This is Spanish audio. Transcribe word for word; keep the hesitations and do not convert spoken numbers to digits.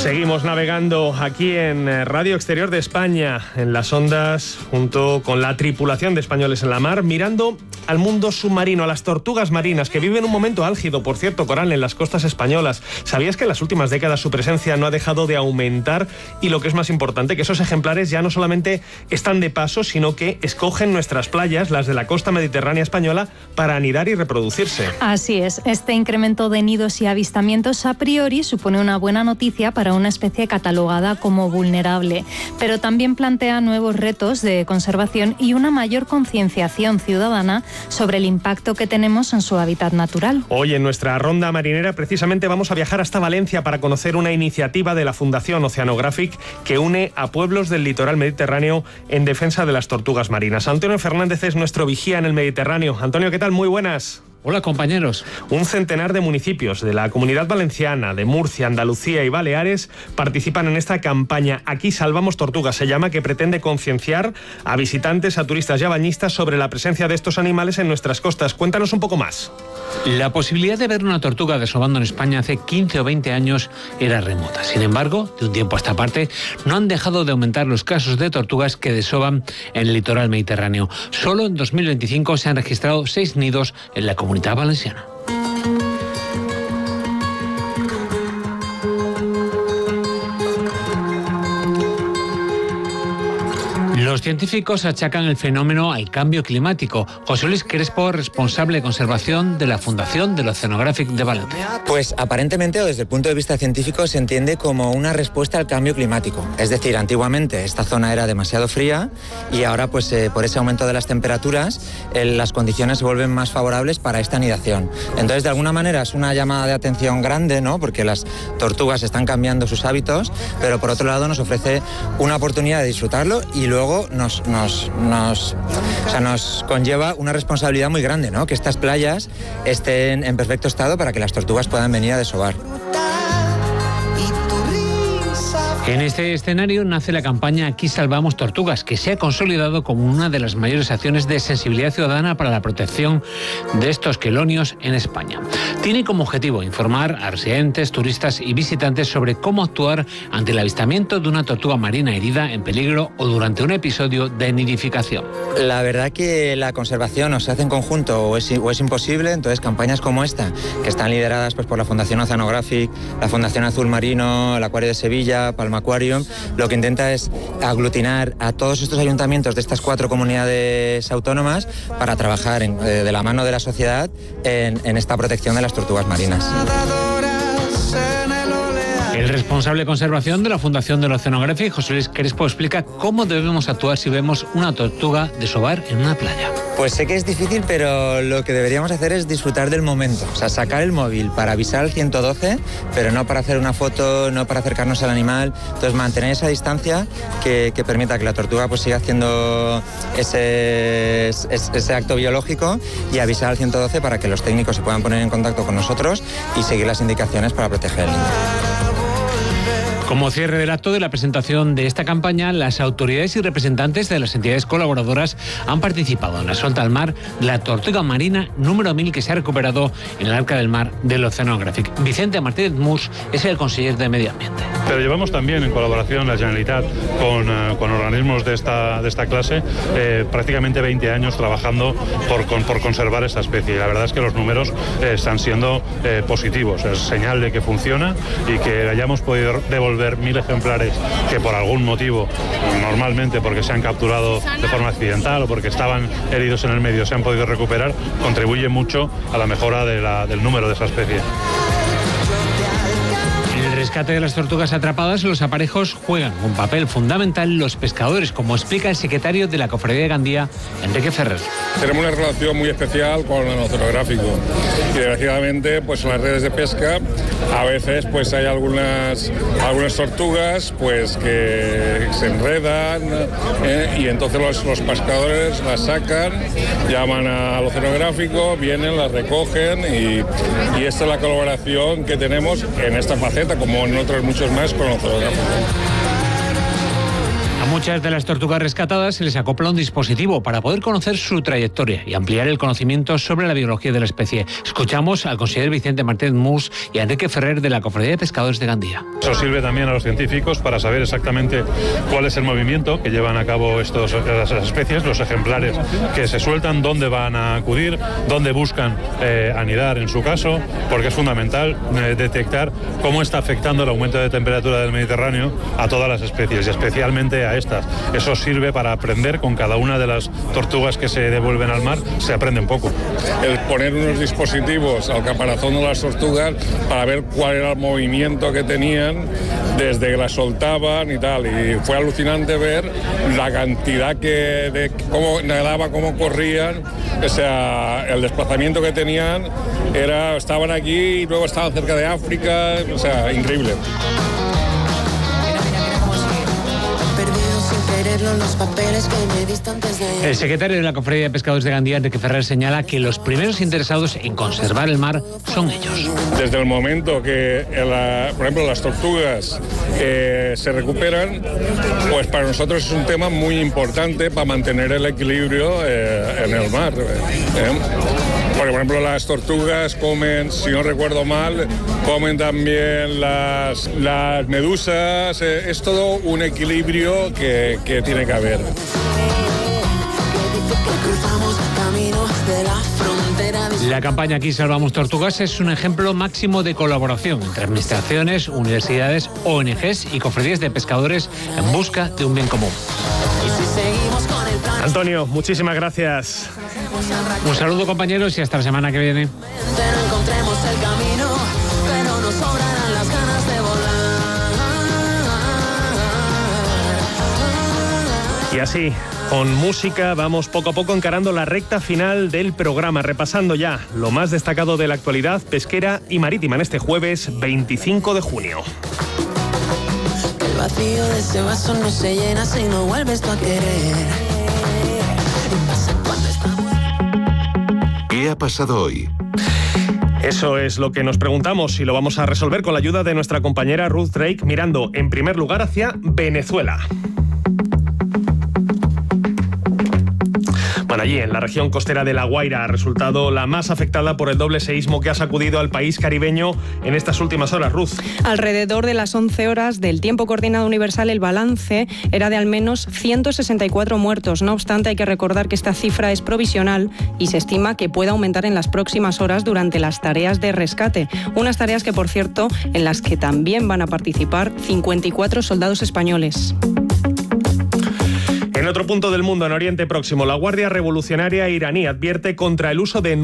Seguimos navegando aquí en Radio Exterior de España, en las ondas, junto con la tripulación de Españoles en la Mar, mirando al mundo submarino, a las tortugas marinas, que viven un momento álgido, por cierto, Coral, en las costas españolas. ¿Sabías que en las últimas décadas su presencia no ha dejado de aumentar? Y lo que es más importante, que esos ejemplares ya no solamente están de paso, sino que escogen nuestras playas, las de la costa mediterránea española, para anidar y reproducirse. Así es. Este incremento de nidos y avistamientos a priori supone una buena noticia para una especie catalogada como vulnerable, pero también plantea nuevos retos de conservación y una mayor concienciación ciudadana sobre el impacto que tenemos en su hábitat natural. Hoy en nuestra ronda marinera precisamente vamos a viajar hasta Valencia para conocer una iniciativa de la Fundación Oceanographic que une a pueblos del litoral mediterráneo en defensa de las tortugas marinas. Antonio Fernández es nuestro vigía en el Mediterráneo. Antonio, ¿qué tal? Muy buenas. Hola, compañeros. Un centenar de municipios de la Comunidad Valenciana, de Murcia, Andalucía y Baleares participan en esta campaña Aquí salvamos tortugas, se llama, que pretende concienciar a visitantes, a turistas y a bañistas sobre la presencia de estos animales en nuestras costas. Cuéntanos un poco más. La posibilidad de ver una tortuga desovando en España hace quince o veinte años era remota. Sin embargo, de un tiempo a esta parte, no han dejado de aumentar los casos de tortugas que desovan en el litoral mediterráneo. Solo en dos mil veinticinco se han registrado seis nidos en la Comunidad Valenciana. Los científicos achacan el fenómeno al cambio climático. José Luis Crespo, responsable de conservación de la Fundación del Oceanographic de Valencia. Pues aparentemente, o desde el punto de vista científico, se entiende como una respuesta al cambio climático. Es decir, antiguamente esta zona era demasiado fría y ahora, pues eh, por ese aumento de las temperaturas, eh, las condiciones se vuelven más favorables para esta anidación. Entonces, de alguna manera, es una llamada de atención grande, ¿no? Porque las tortugas están cambiando sus hábitos, pero por otro lado nos ofrece una oportunidad de disfrutarlo y luego Nos, nos, nos, o sea, nos conlleva una responsabilidad muy grande, ¿no? Que estas playas estén en perfecto estado para que las tortugas puedan venir a desovar. En este escenario nace la campaña Aquí salvamos tortugas, que se ha consolidado como una de las mayores acciones de sensibilidad ciudadana para la protección de estos quelonios en España. Tiene como objetivo informar a residentes, turistas y visitantes sobre cómo actuar ante el avistamiento de una tortuga marina herida, en peligro o durante un episodio de nidificación. La verdad que la conservación o se hace en conjunto o es, o es imposible, entonces campañas como esta, que están lideradas pues, por la Fundación Oceanographic, la Fundación Azul Marino, el Acuario de Sevilla, Palma Aquarium, lo que intenta es aglutinar a todos estos ayuntamientos de estas cuatro comunidades autónomas para trabajar en, eh, de la mano de la sociedad en, en esta protección de las tortugas marinas. El responsable de conservación de la Fundación del Oceanographic, José Luis Crespo, explica cómo debemos actuar si vemos una tortuga desovar en una playa. Pues sé que es difícil, pero lo que deberíamos hacer es disfrutar del momento. O sea, sacar el móvil para avisar al ciento doce, pero no para hacer una foto, no para acercarnos al animal. Entonces, mantener esa distancia que, que permita que la tortuga pues siga haciendo ese, ese, ese acto biológico y avisar al ciento doce para que los técnicos se puedan poner en contacto con nosotros y seguir las indicaciones para proteger al niño. Como cierre del acto de la presentación de esta campaña, las autoridades y representantes de las entidades colaboradoras han participado en la suelta al mar de la tortuga marina número mil que se ha recuperado en el Arca del Mar del Oceanographic. Vicente Martínez Mus es el conseller de Medio Ambiente. Pero llevamos también en colaboración la Generalitat con, uh, con organismos de esta, de esta clase eh, prácticamente veinte años trabajando por, con, por conservar esta especie. Y la verdad es que los números eh, están siendo eh, positivos. Es señal de que funciona y que hayamos podido devolver mil ejemplares que por algún motivo, normalmente porque se han capturado de forma accidental o porque estaban heridos en el medio, se han podido recuperar, contribuye mucho a la mejora de la, del número de esa especie. El rescate de las tortugas atrapadas, los aparejos juegan un papel fundamental los pescadores, como explica el secretario de la Cofradía de Gandía, Enrique Ferrer. Tenemos una relación muy especial con el oceanográfico y desgraciadamente pues en las redes de pesca a veces pues hay algunas algunas tortugas pues que se enredan eh, y entonces los, los pescadores las sacan, llaman al oceanográfico, vienen, las recogen y, y esta es la colaboración que tenemos en esta faceta como en otros muchos más con el oceanográfico. A muchas de las tortugas rescatadas se les acopla un dispositivo para poder conocer su trayectoria y ampliar el conocimiento sobre la biología de la especie. Escuchamos al consejero Vicente Martínez Mus y a Enrique Ferrer de la Cofradía de Pescadores de Gandía. Eso sirve también a los científicos para saber exactamente cuál es el movimiento que llevan a cabo estos, las especies, los ejemplares que se sueltan, dónde van a acudir, dónde buscan eh, anidar en su caso, porque es fundamental eh, detectar cómo está afectando el aumento de temperatura del Mediterráneo a todas las especies y especialmente a estas. Eso sirve para aprender con cada una de las tortugas que se devuelven al mar, se aprende un poco. El poner unos dispositivos al caparazón de las tortugas para ver cuál era el movimiento que tenían desde que las soltaban y tal, y fue alucinante ver la cantidad que de cómo nadaba, cómo corrían, o sea, el desplazamiento que tenían era, estaban aquí y luego estaban cerca de África, o sea, increíble. El secretario de la Cofradía de Pescadores de Gandía, Enrique Ferrer, señala que los primeros interesados en conservar el mar son ellos. Desde el momento que, la, por ejemplo, las tortugas eh, se recuperan, pues para nosotros es un tema muy importante para mantener el equilibrio eh, en el mar. ¿eh? Porque, por ejemplo, las tortugas comen, si no recuerdo mal, comen también las, las medusas. Eh, es todo un equilibrio que, que tiene que haber. La campaña Aquí Salvamos Tortugas es un ejemplo máximo de colaboración entre administraciones, universidades, O N Ges y cofradías de pescadores en busca de un bien común. Antonio, muchísimas gracias. Un saludo, compañeros, y hasta la semana que viene. Y así, con música, vamos poco a poco encarando la recta final del programa, repasando ya lo más destacado de la actualidad pesquera y marítima en este jueves veinticinco de junio. El vacío de ese vaso no se llena si no vuelves tú a querer. ¿Qué ha pasado hoy? Eso es lo que nos preguntamos y lo vamos a resolver con la ayuda de nuestra compañera Ruth Drake, mirando en primer lugar hacia Venezuela. Bueno, allí en la región costera de La Guaira ha resultado la más afectada por el doble seísmo que ha sacudido al país caribeño en estas últimas horas. Ruth. Alrededor de las once horas del tiempo coordinado universal, el balance era de al menos ciento sesenta y cuatro muertos. No obstante, hay que recordar que esta cifra es provisional y se estima que pueda aumentar en las próximas horas durante las tareas de rescate. Unas tareas que, por cierto, en las que también van a participar cincuenta y cuatro soldados españoles. En otro punto del mundo, en Oriente Próximo, la Guardia Revolucionaria iraní advierte contra el uso de